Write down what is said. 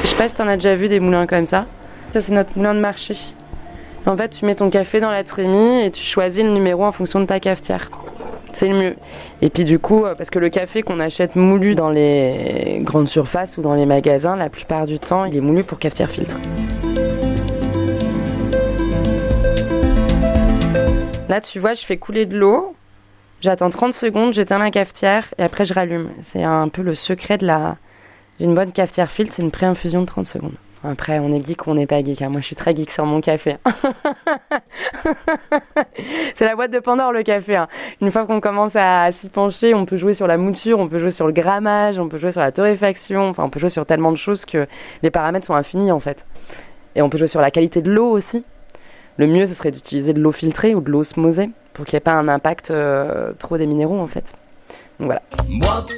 sais pas si t'en as déjà vu des moulins comme ça. Ça c'est notre moulin de marché. En fait tu mets ton café dans la trémie et tu choisis le numéro en fonction de ta cafetière. C'est le mieux. Et puis du coup, parce que le café qu'on achète moulu dans les grandes surfaces ou dans les magasins, la plupart du temps, il est moulu pour cafetière filtre. Là, tu vois, je fais couler de l'eau, j'attends 30 secondes, j'éteins ma cafetière et après je rallume. C'est un peu le secret d'une bonne cafetière filtre, c'est une pré-infusion de 30 secondes. Après, on est geek ou on n'est pas geek, hein. Moi je suis très geek sur mon café. C'est la boîte de Pandore le café, hein. Une fois qu'on commence à s'y pencher, on peut jouer sur la mouture, on peut jouer sur le grammage, on peut jouer sur la torréfaction, enfin on peut jouer sur tellement de choses que les paramètres sont infinis en fait. Et on peut jouer sur la qualité de l'eau aussi. Le mieux ce serait d'utiliser de l'eau filtrée ou de l'eau osmosée pour qu'il n'y ait pas un impact trop des minéraux en fait. Donc voilà.